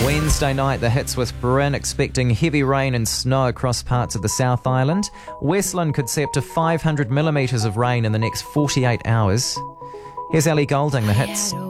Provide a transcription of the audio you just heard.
Wednesday night, the hits with Bryn expecting heavy rain and snow across parts of the South Island. Westland could see up to 500 millimetres of rain in the next 48 hours. Here's Ellie Goulding, the hits.